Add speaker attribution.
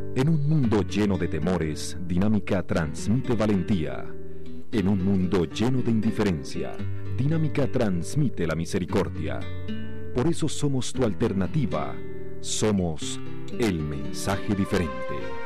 Speaker 1: En un mundo lleno de temores, Dinámica transmite valentía. En un mundo lleno de indiferencia, Dinámica transmite la misericordia. Por eso somos tu alternativa. Somos el mensaje diferente.